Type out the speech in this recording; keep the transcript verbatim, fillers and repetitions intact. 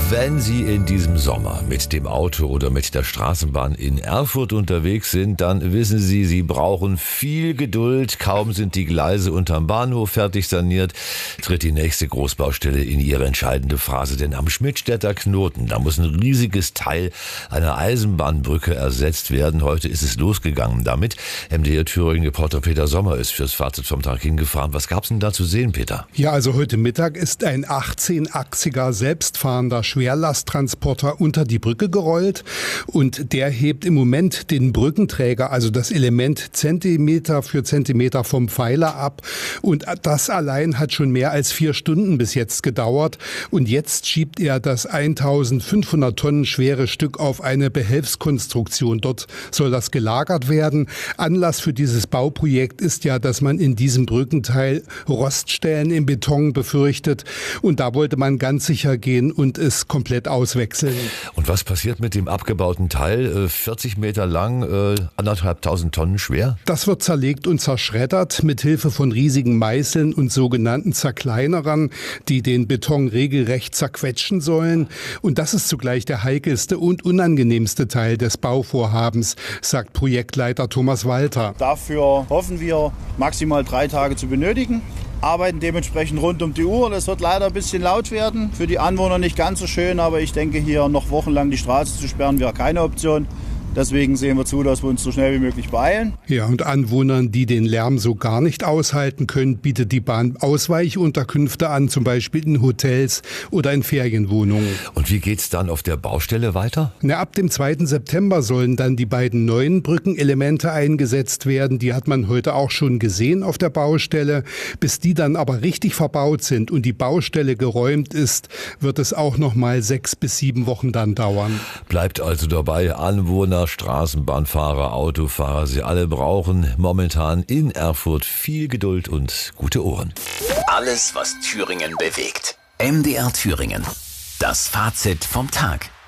Wenn Sie in diesem Sommer mit dem Auto oder mit der Straßenbahn in Erfurt unterwegs sind, dann wissen Sie, Sie brauchen viel Geduld. Kaum sind die Gleise unterm Bahnhof fertig saniert, tritt die nächste Großbaustelle in ihre entscheidende Phase. Denn am Schmidtstädter Knoten, da muss ein riesiges Teil einer Eisenbahnbrücke ersetzt werden. Heute ist es losgegangen damit. M D R Thüringen-Reporter Peter Sommer ist fürs Fazit vom Tag hingefahren. Was gab's denn da zu sehen, Peter? Ja, also heute Mittag ist ein achtzehnachsiger selbstfahrender Schwerlasttransporter unter die Brücke gerollt und der hebt im Moment den Brückenträger, also das Element Zentimeter für Zentimeter vom Pfeiler ab, und das allein hat schon mehr als vier Stunden bis jetzt gedauert und jetzt schiebt er das eintausendfünfhundert Tonnen schwere Stück auf eine Behelfskonstruktion. Dort soll das gelagert werden. Anlass für dieses Bauprojekt ist ja, dass man in diesem Brückenteil Roststellen im Beton befürchtet und da wollte man ganz sicher gehen und es komplett auswechseln. Und was passiert mit dem abgebauten Teil? vierzig Meter lang, äh, anderthalbtausend Tonnen schwer? Das wird zerlegt und zerschreddert mit Hilfe von riesigen Meißeln und sogenannten Zerkleinerern, die den Beton regelrecht zerquetschen sollen. Und das ist zugleich der heikelste und unangenehmste Teil des Bauvorhabens, sagt Projektleiter Thomas Walter. Dafür hoffen wir, maximal drei Tage zu benötigen. Arbeiten dementsprechend rund um die Uhr. Das wird leider ein bisschen laut werden. Für die Anwohner nicht ganz so schön, aber ich denke, hier noch wochenlang die Straße zu sperren wäre keine Option. Deswegen sehen wir zu, dass wir uns so schnell wie möglich beeilen. Ja, und Anwohnern, die den Lärm so gar nicht aushalten können, bietet die Bahn Ausweichunterkünfte an, zum Beispiel in Hotels oder in Ferienwohnungen. Und wie geht's dann auf der Baustelle weiter? Na, ab dem zweiten September sollen dann die beiden neuen Brückenelemente eingesetzt werden. Die hat man heute auch schon gesehen auf der Baustelle. Bis die dann aber richtig verbaut sind und die Baustelle geräumt ist, wird es auch noch mal sechs bis sieben Wochen dann dauern. Bleibt also dabei, Anwohner, Straßenbahnfahrer, Autofahrer, sie alle brauchen momentan in Erfurt viel Geduld und gute Ohren. Alles, was Thüringen bewegt. M D R Thüringen. Das Fazit vom Tag.